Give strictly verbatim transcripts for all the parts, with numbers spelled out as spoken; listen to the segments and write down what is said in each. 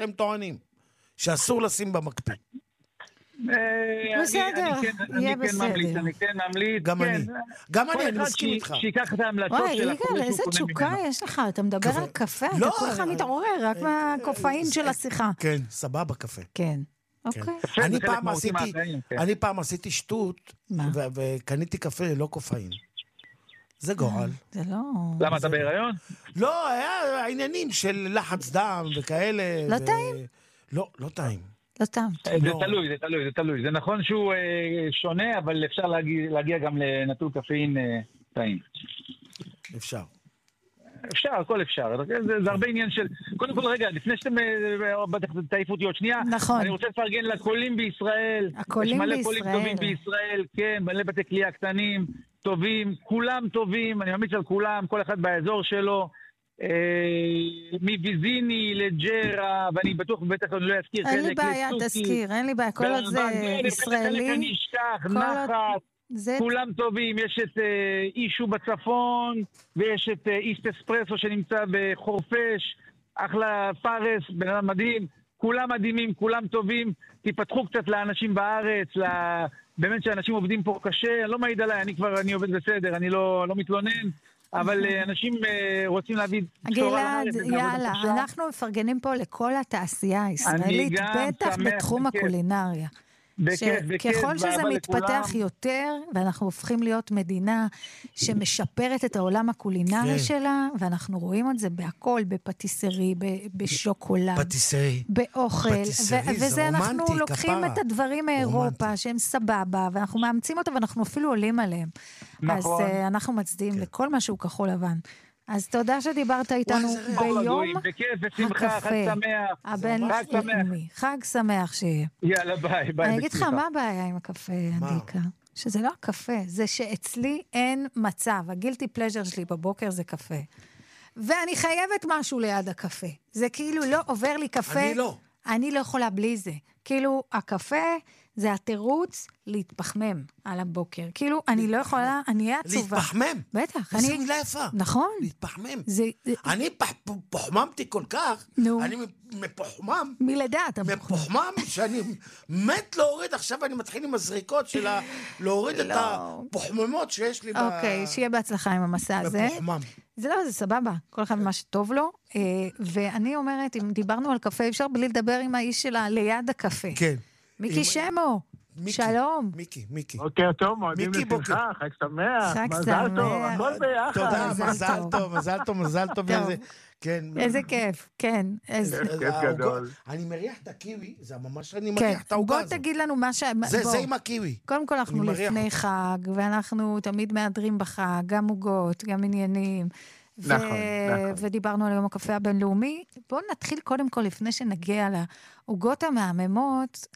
הם טוענים, שאסור לשים במקפיא. בסדר, יהיה בסדר. אני כן ממליץ, גם אני. גם אני, אני מסכים איתך. שיקח את ההמלצות של החולה. וואי, יגאל, איזה תשוקה יש לך, אתה מדבר על קפה, אתה כל כך מתעורר, רק מהקופאין של השיחה. כן, סבבה קפה. כן, אוקיי. אני פעם עשיתי שטות, וקניתי קפה ללא קופאין. זה גורל. זה לא... למה, אתה בהיריון? לא, היה העניינים של לחץ דם וכאלה. לא טעים? לא, לא טעים. לא טעם. זה תלוי, זה תלוי, זה תלוי. זה נכון שהוא שונה, אבל אפשר להגיע גם לנטול קפאין טעים. אפשר. אפשר, הכל אפשר. זה הרבה עניין של... קודם כל, רגע, לפני שאתם תעיפו אותי עוד שנייה, נכון. אני רוצה לפרגן לקולים בישראל. הקולים בישראל. יש מלא קולים טובים בישראל, כן, מלא בתי קלייה קטנים, טובים, כולם טובים, אני ממליץ על כולם, כל אחד באזור שלו. מוויזיני לג'רה, ואני בטוח בטח אני לא אזכיר חלק. אין לי בעיה, תזכיר, אין לי בעיה, כל עוד זה ישראלי. אני אשכח, נחת, כולם טובים. יש את אישו בצפון, ויש את איסט אספרסו שנמצא בחורפש, אחלה פארס, בן אדם מדהים, כולם מדהימים, כולם טובים. תפתחו קצת לאנשים בארץ, באמת שאנשים עובדים פה קשה, אני לא מעיד עליי, אני כבר, אני עובד בסדר, אני לא מתלונן. אבל אנשים רוצים להביא... גלעד, יאללה, אנחנו מפרגנים פה לכל התעשייה הישראלית, בטח בתחום הקולינריה. ככל שזה מתפתח יותר, ואנחנו הופכים להיות מדינה שמשפרת את העולם הקולינרי שלה, ואנחנו רואים את זה בהכל, בפטיסרי, בשוקולד, באוכל, וזה אנחנו לוקחים את הדברים מאירופה, שהם סבבה, ואנחנו מאמצים אותם, ואנחנו אפילו עולים עליהם. אז אנחנו מצדיעים לכל משהו כחול לבן. אז תודה שדיברת איתנו ביום הקפה הבינלאומי. חג שמח שיהיה. יאללה, ביי, ביי. אני אגיד לך, מה הבעיה עם הקפה, עדיקה? שזה לא הקפה, זה שאצלי אין מצב. הגילטי פלז'ר שלי בבוקר זה קפה. ואני חייבת משהו ליד הקפה. זה כאילו לא עובר לי קפה. אני לא. אני לא יכולה בלי זה. כאילו, הקפה זה התירוץ להתפחמם על הבוקר. כאילו, אני לא יכולה, אני אהיה עצובה. להתפחמם? בטח. איזה מילה יפה. נכון. להתפחמם. אני פוחממתי כל כך, אני מפוחמם. מלידה אתה מפוחמם, שאני מת להוריד, עכשיו אני מתחיל עם הזריקות של להוריד את הפוחממות שיש לי. אוקיי, שיהיה בהצלחה עם המסע הזה. מפוחמם. זה לא, זה סבבה. כל אחד מה שטוב לו. ואני אומרת, אם דיברנו על קפה, אפשר בלי לדבר עם האיש שלה ליד הקפה. כן. מיקי שמו, שלום. מיקי, מיקי. בוקר טוב, מועדים לשמחה, חג שמח. חג מזל טוב, שמח. הכל ביחד. תודה, מזל טוב, מזל טוב, מזל טוב. איזה כיף, כן. כיף גדול. אני מריח את הקיווי, זה ממש אני מריח את העוגה הזאת. בוא תגיד לנו מה ש... זה עם הקיווי. קודם כל אנחנו לפני חג, ואנחנו תמיד מאדרים בחג, גם עוגות, גם עניינים. נכון, נכון. ודיברנו על יום הקפה הבינלאומי. בואו נתחיל קודם כל, לפני שנגיע לעוגות המהממות,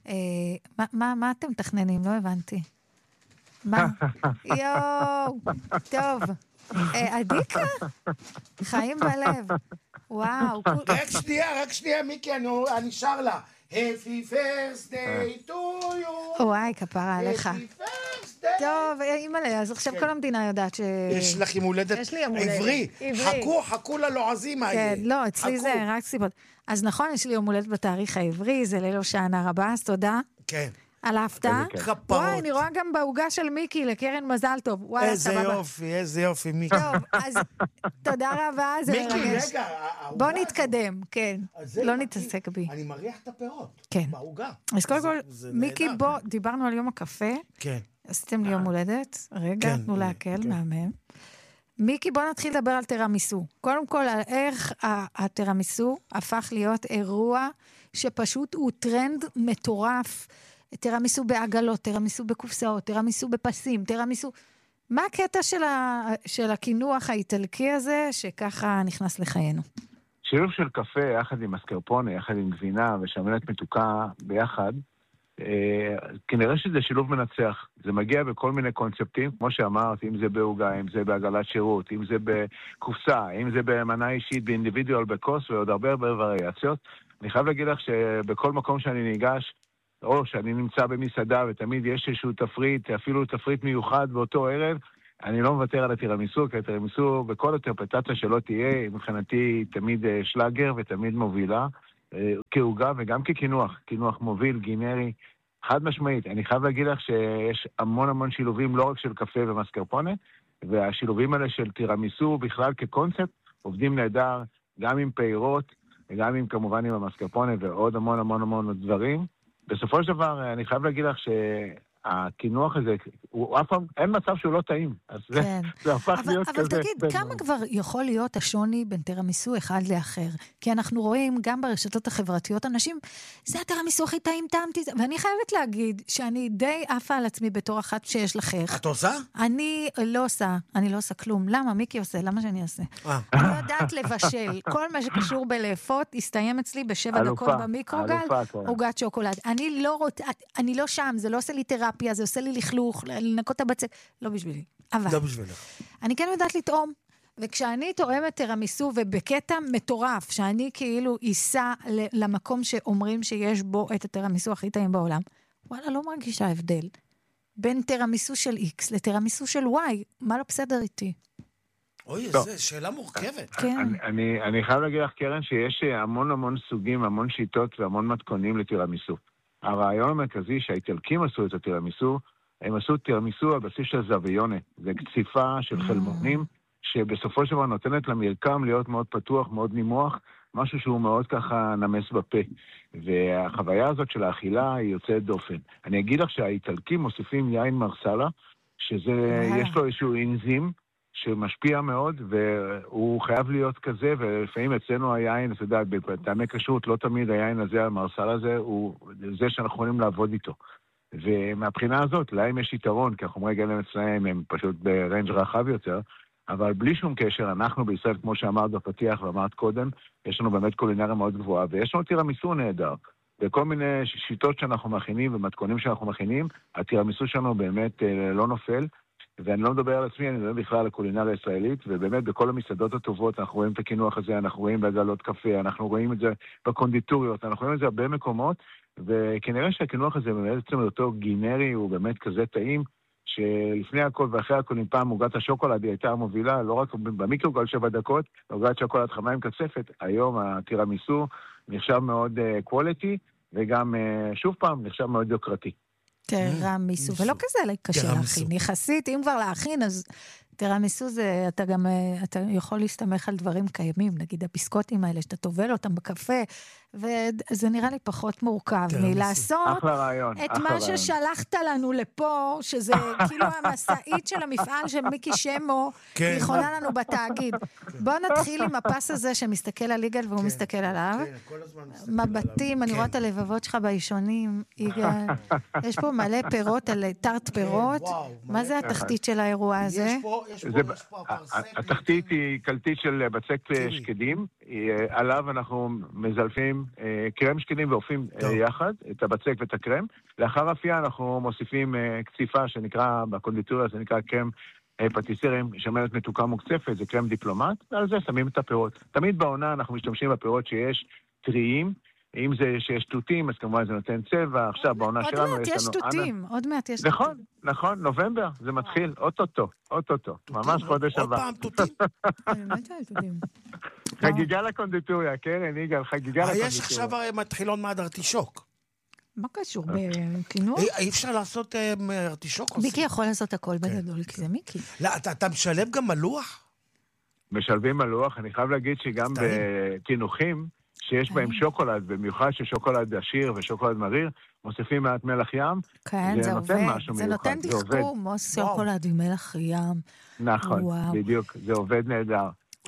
מה אתם מתכננים? לא הבנתי. מה? יואו, טוב. עדיקה? חיים בלב. וואו. רק שנייה, רק שנייה, מיקי, אני שר לה. Happy first day to you. וואי, כפרה עליך. Happy first day. טוב, אימא'לה, אז עכשיו כל המדינה יודעת ש... יש לך יום הולדת עברי. חכו, חכו ללועזים האלה. כן, לא, אצלי זה רק סיבות. אז נכון, יש לי יום הולדת בתאריך העברי, זה ליל הושענא רבה, אז תודה. כן. על ההפתעה. וואי, אני רואה גם בעוגה של מיקי לקרן מזל טוב. איזה יופי, איזה יופי, מיקי. טוב, אז תודה רבה, זה מרגש. רגע, בוא נתקדם, כן. לא נתעסק בי. אני מריח את הפירות. כן. בעוגה. אז קודם כל, מיקי, בוא, דיברנו על יום הקפה. כן. עשיתם לי יום הולדת. רגע, תנו להקל, מהמם. מיקי, בוא נתחיל לדבר על תירמיסו. קודם כל, על איך התירמיסו הפך להיות אירוע שפשוט הוא טרנד מטורף. תירמיסו בעגלות, תירמיסו בקופסאות, תירמיסו בפסים, תירמיסו... מה הקטע של, ה... של הכינוח האיטלקי הזה שככה נכנס לחיינו? שילוב של קפה יחד עם מסקרפונה, יחד עם גבינה ושמנת מתוקה ביחד, אה, כנראה שזה שילוב מנצח. זה מגיע בכל מיני קונספטים, כמו שאמרת, אם זה בעוגה, אם זה בעגלת שירות, אם זה בקופסה, אם זה במנה אישית, באינדיבידואל, בקוס ועוד הרבה הרבה וריאציות. אני חייב להגיד לך שבכל מקום שאני ניגש, או שאני נמצא במסעדה ותמיד יש איזשהו תפריט, אפילו תפריט מיוחד באותו ערב, אני לא מוותר על התירמיסו, כי התירמיסו בכל אינטרפרטציה שלא תהיה, מבחינתי תמיד שלאגר ותמיד מובילה. כעוגה וגם ככינוח, כינוח מוביל, גינרי, חד משמעית. אני חייב להגיד לך שיש המון המון שילובים, לא רק של קפה ומסקרפונה, והשילובים האלה של טירמיסו בכלל כקונספט, עובדים נהדר, גם עם פירות, וגם עם כמובן עם המסקרפונה, ועוד המון המון המון דברים. בסופו של דבר, אני חייב להגיד לך שהכינוח הזה, הוא אף פעם, אין מצב שהוא לא טעים. אז כן. זה, זה הפך אבל, להיות אבל כזה. תגיד, בין... כמה כבר יכול להיות השוני בין טירמיסו אחד לאחר? כי אנחנו רואים גם ברשתות החברתיות, אנשים, זה הטירמיסו הכי טעים, טעמתי, ואני חייבת להגיד שאני די עפה על עצמי בתור אחת שיש לחך. את עושה? אני לא עושה, אני לא עושה כלום. למה? מיקי עושה? למה שאני אעשה? אני לא יודעת לבשל. כל מה שקשור בלאפות, יסתיים אצלי בשבע דקות במיקרוגל, עוגת שוקולד. אני לא רוצה, אני לא שם, זה לא עושה לי תרפיה, זה עושה לי לכלוך, לנקות את הבצק, לא בשבילי. אבל, לא בשבילך. אני כן יודעת לטעום, וכשאני תואמת טירמיסו, ובקטע מטורף, שאני כאילו ייסע למקום שאומרים שיש בו את הטירמיסו הכי טעים בעולם, וואלה, לא מרגישה הבדל. בין טירמיסו של X לטירמיסו של Y, מה לא בסדר איתי? אוי, זו שאלה מורכבת. כן. אני, אני, אני חייב להגיד לך, קרן, שיש המון המון סוגים, המון שיטות והמון מתכונים לטירמיסו. הרעיון המרכזי שהאיטלקים עשו את הטירמיסו, הם עשו טירמיסו על בסיס של זוויונה. זה קציפה של חלמונים, שבסופו של דבר נותנת למרקם להיות מאוד פתוח, מאוד נימוח, משהו שהוא מאוד ככה נמס בפה. והחוויה הזאת של האכילה היא יוצאת דופן. אני אגיד לך שהאיטלקים מוסיפים יין מרסלה, שזה, יש לו איזשהו אנזים, שמשפיע מאוד, והוא חייב להיות כזה, ולפעמים אצלנו היין, אתה יודע, בטעמי כשרות, לא תמיד היין הזה, המרסל הזה, הוא זה שאנחנו יכולים לעבוד איתו. ומהבחינה הזאת, להם יש יתרון, כי החומרי גלם אצלהם הם פשוט ברנג' רחב יותר, אבל בלי שום קשר, אנחנו בישראל, כמו שאמרת בפתיח ואמרת קודם, יש לנו באמת קולינריה מאוד גבוהה, ויש לנו טירמיסו נהדר. וכל מיני שיטות שאנחנו מכינים ומתכונים שאנחנו מכינים, הטירמיסו שלנו באמת לא נופל, ואני לא מדבר על עצמי, אני מדבר בכלל על הקולינריה הישראלית, ובאמת בכל המסעדות הטובות אנחנו רואים את הכינוח הזה, אנחנו רואים בעגלות קפה, אנחנו רואים את זה בקונדיטוריות, אנחנו רואים את זה הרבה מקומות, וכנראה שהכינוח הזה בעצם אותו גינרי, הוא באמת כזה טעים, שלפני הכל ואחרי הכל, אם פעם עוגת השוקולד היא הייתה המובילה, לא רק במיקרוגל שבע דקות, עוגת שוקולד חמה עם קצפת, היום הטירמיסו נחשב מאוד קואליטי, וגם שוב פעם נחשב מאוד יוקרתי. טירמיסו, ולא כזה קשה להכין. יחסית, אם כבר להכין, אז טירמיסו זה, אתה גם, אתה יכול להסתמך על דברים קיימים, נגיד הביסקוטים האלה, שאתה טובל אותם בקפה, וזה נראה לי פחות מורכב, מלעשות את מה ששלחת לנו לפה, שזה כאילו המסעית של המפעל של מיקי שמו, יכולה לנו בתאגיד. בוא נתחיל עם הפס הזה שמסתכל על יגאל והוא מסתכל עליו. מבטים, אני רואה את הלבבות שלך בישונים, יגאל. יש פה מלא פירות על טרט פירות. מה זה התחתית של האירוע הזה? התחתית היא קלטית של בצק שקדים, עליו אנחנו מזלפים קרם שקדים ואופים יחד, את הבצק ואת הקרם. לאחר אפייה אנחנו מוסיפים קציפה שנקרא, בקונדיטוריה זה נקרא קרם פטיסרים, שמנת מתוקה מוקצפת, זה קרם דיפלומט, ועל זה שמים את הפירות. תמיד בעונה אנחנו משתמשים בפירות שיש טריים, אם זה שיש תותים, אז כמובן זה נותן צבע, עכשיו בעונה שלנו עוד מעט יש תותים, עוד מעט יש תותים. נכון, נכון, נובמבר, זה מתחיל, אוטוטו, אוטוטו, ממש חודש הבא. עוד פעם תותים. באמת על תותים. חגיגה לקונדיטוריה, כן, יגאל, חגיגה לקונדיטוריה. יש עכשיו הרי מתחיל עוד מעד ארטישוק. מה קשור בכינוח? אי אפשר לעשות ארטישוק? מיקי יכול לעשות הכל בגדול, כי זה מיקי. לא, אתה משלב גם מלוח? משלבים מלוח, אני חייב להגיד שגם בכינוחים, שיש בהם שוקולד, במיוחד ששוקולד עשיר ושוקולד מריר, מוסיפים מעט מלח ים, כן, זה עובד, זה נותן דחקור, מוס שוקולד עם מלח ים. נכון, בדיוק, זה עובד נהדר.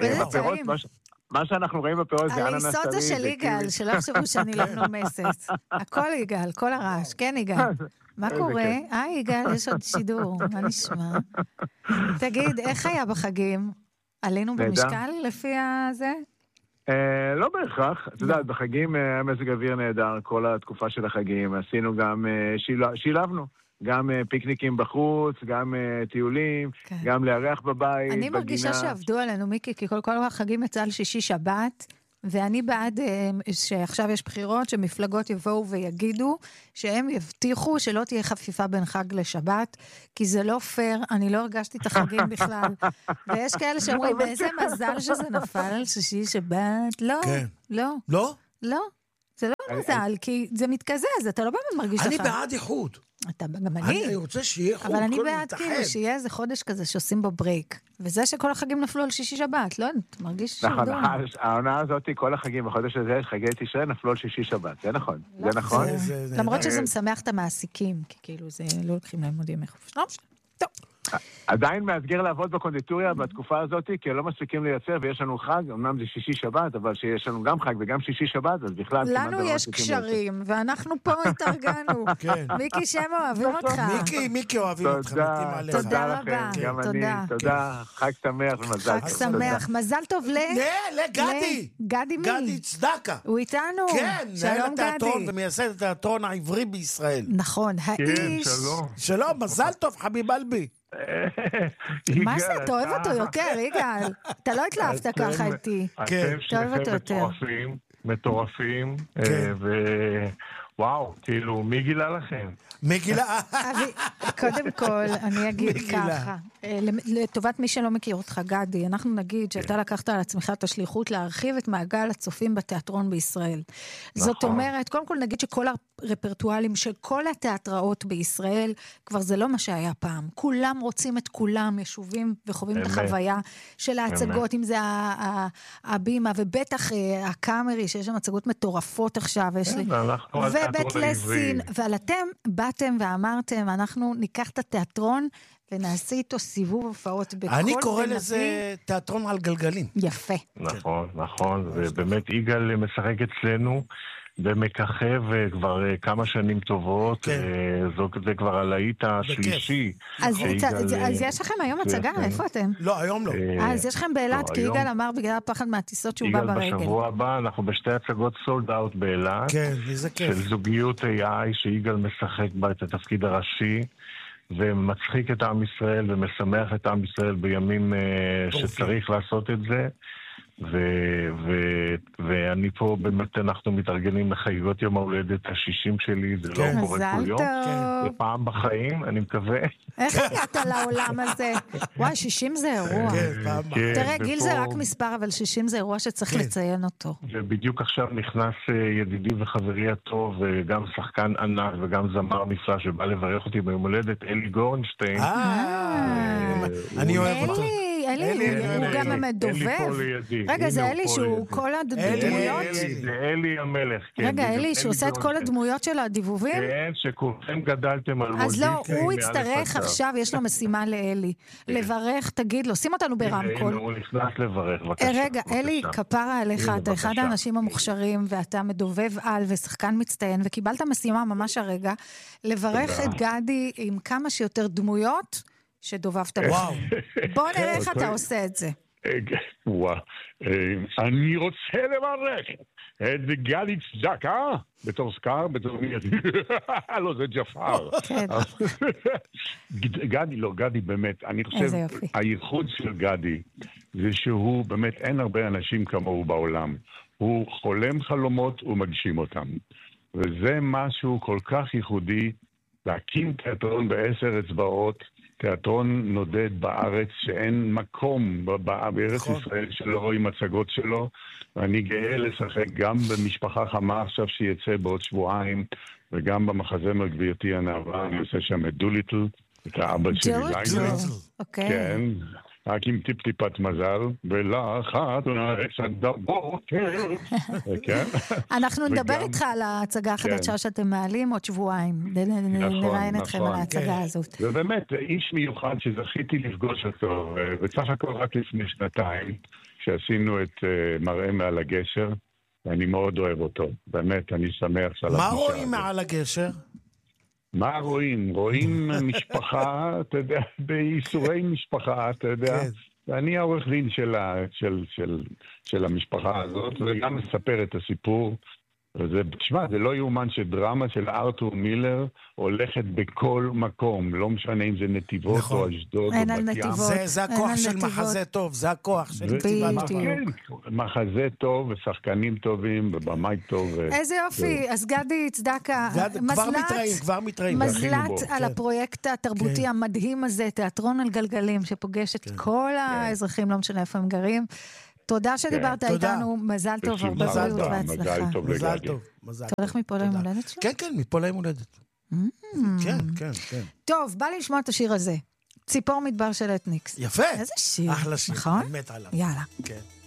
מה שאנחנו רואים בפירות זה אננס טרי. הליסות זה של יגאל, שלא חשבו שאני לא נומסת. הכל יגאל, כל הרעש, כן יגאל. מה קורה? אה יגאל, יש עוד שידור, מה נשמע? תגיד, איך היה בחגים? עלינו במשקל לפי הזה? לא בהכרח, אתה יודע, בחגים היה מזג אוויר נהדר, כל התקופה של החגים, עשינו גם, שילבנו, גם פיקניקים בחוץ, גם טיולים, גם לארח בבית, אני מרגישה שעבדו עלינו, מיקי, כי כל כל החגים יצא על שישי שבת, ואני בעד שעכשיו יש בחירות, שמפלגות יבואו ויגידו, שהם יבטיחו שלא תהיה חפיפה בין חג לשבת, כי זה לא פייר, אני לא הרגשתי את החגים בכלל. ויש כאלה שאומרים, באיזה מזל שזה נפל על שישי שבת, לא, לא. לא? לא. זה לא מזל, כי זה מתקזז, אתה לא באמת מרגיש לך. אני בעד איחוד. אתה, גם אני. אני רוצה שיהיה איחוד. אבל אני בעד כאילו שיהיה איזה חודש כזה שעושים בו ברייק. וזה שכל החגים נפלו על שישי שבת, לא? אתה מרגיש שרדון. נכון, העונה הזאת, כל החגים בחודש הזה, חגי תשרי נפלו על שישי שבת. זה נכון, זה נכון. למרות שזה משמח את המעסיקים, כי כאילו זה לא לוקחים להם עוד ימי חופש. טוב. עדיין מאתגר לעבוד בקונדיטוריה בתקופה הזאת, כי לא מספיקים לייצר, ויש לנו חג, אמנם זה שישי שבת, אבל שיש לנו גם חג וגם שישי שבת, אז בכלל... לנו יש קשרים, ואנחנו פה התארגנו. מיקי שם אוהבים אותך. מיקי, מיקי אוהבים אותך. תודה רבה. גם אני, תודה. חג שמח ומזל טוב. חג שמח, מזל טוב ל... לגדי. גדי מי? גדי צדקה. הוא איתנו. כן, מנהל התיאטרון ומייסד התיאטרון העברי בישראל. נכון, האיש... שלום, מזל טוב, חביב אלבי. מה זה? אתה אוהב אותו יותר, יגאל. אתה לא התלהבת ככה איתי. אתם שניכם מטורפים, מטורפים, ווואו, כאילו, מי גילה לכם? מי גילה? קודם כל, אני אגיד ככה, לטובת מי שלא מכיר אותך, גדי, אנחנו נגיד שאתה לקחת על עצמך את השליחות להרחיב את מעגל הצופים בתיאטרון בישראל. זאת אומרת, קודם כל נגיד שכל הרפרטואלים של כל התיאטראות בישראל, כבר זה לא מה שהיה פעם. כולם רוצים את כולם, ישובים וחווים את החוויה של ההצגות, אם זה הבימה, ובטח הקאמרי, שיש שם הצגות מטורפות עכשיו, יש לי... ובית לסין, אבל אתם באתם ואמרתם, אנחנו ניקח את התיאטרון ונעשה איתו סיבוב הופעות בכל... אני קורא לזה תיאטרון על גלגלים. יפה. נכון, נכון, ובאמת יגאל משחק אצלנו ומככב כבר כמה שנים טובות, זה כבר הלהיט השלישי. אז יש לכם היום הצגה, איפה אתם? לא, היום לא. אז יש לכם באילת, כי יגאל אמר בגלל הפחד מהטיסות שהוא בא ברגל. יגאל בשבוע הבא, אנחנו בשתי הצגות סולד אאוט באילת. כן, איזה כיף. של זוגיות איי איי, שיגאל משחק בה את התפקיד הראשי, ומצחיק את עם ישראל ומשמח את עם ישראל בימים שצריך לעשות את זה. ו- ו- ואני פה באמת אנחנו מתארגנים לחגיגות יום ההולדת השישים שלי, זה לא קורה כל יום, זה פעם בחיים, אני מקווה. איך הגעת לעולם הזה? וואי, שישים זה אירוע. תראה, גיל זה רק מספר, אבל שישים זה אירוע שצריך לציין אותו. ובדיוק עכשיו נכנס ידידי וחברי הטוב, וגם שחקן ענק וגם זמר נפלא שבא לברך אותי ביום הולדת, אלי גורנשטיין. אני אוהב אותו. אלי, הוא גם המדובב. רגע, זה אלי שהוא כל הדמויות? זה אלי המלך. רגע, אלי שהוא עושה את כל הדמויות של הדיבובים? כן, שכולכם גדלתם על מודי. אז לא, הוא יצטרך עכשיו, יש לו משימה לאלי. לברך, תגיד לו, שים אותנו ברמקול. הוא נכנס לברך, בבקשה. רגע, אלי, כפרה עליך, אתה אחד האנשים המוכשרים, ואתה מדובב על ושחקן מצטיין, וקיבלת משימה ממש הרגע, לברך את גדי עם כמה שיותר דמויות, שדובבת לך. בוא נראה איך אתה עושה את זה. וואו. אני רוצה לברך את גדי צדקה, בתור סקאר, בתור מי... לא, זה ג'פר. גדי, לא, גדי באמת, אני חושב, הייחוד של גדי, זה שהוא באמת, אין הרבה אנשים כמוהו בעולם. הוא חולם חלומות ומגשים אותם. וזה משהו כל כך ייחודי, להקים תיאטרון בעשר אצבעות, תיאטרון נודד בארץ שאין מקום בארץ ישראל שלא רואים הצגות שלו, ואני גאה לשחק גם במשפחה חמה עכשיו שיצא בעוד שבועיים, וגם במחזמר גבירתי הנערה, אני עושה שם את דוליטל, את האבא שלי לילה. אוקיי. כן. רק עם טיפ-טיפת מזל, ולאחת נערץ הדבות. אנחנו נדבר איתך על ההצגה החדשה שאתם מעלים עוד שבועיים. נראיין אתכם על ההצגה הזאת. ובאמת, איש מיוחד שזכיתי לפגוש אותו, וצריך הכל רק לפני שנתיים, שעשינו את מראה מעל הגשר, ואני מאוד אוהב אותו. באמת, אני שמח על הפגישה. מה רואים מעל הגשר? מה רואים? רואים משפחה, אתה יודע, בייסורי משפחה, אתה יודע. ואני העורך דין של, של, של, של המשפחה הזאת, וגם מספר את הסיפור. וזה, תשמע, זה לא יאומן שדרמה של ארתור מילר הולכת בכל מקום, לא משנה אם זה נתיבות נכון. או אשדוד או בת ים. זה, זה הכוח של נתיבות. מחזה טוב, זה הכוח של כתיבת טוב. כן, מחזה טוב ושחקנים טובים ובמאי טוב. איזה יופי, אז גדי צדקה, גד, מזלת, כבר מתראים, כבר מתראים. מזלת על כן. הפרויקט התרבותי כן. המדהים הזה, תיאטרון על גלגלים, שפוגש את כן. כל כן. האזרחים, לא משנה איפה הם גרים. תודה שדיברת איתנו, מזל טוב, הרבה בריאות והצלחה. מזל טוב לגדי. אתה הולך מפה ליום הולדת שלו? כן, כן, מפה ליום הולדת. כן, כן, כן. טוב, בא לי לשמוע את השיר הזה. ציפור מדבר של אתניקס. יפה. איזה שיר, אחלה שיר, נכון? אני מת עליו. יאללה. כן.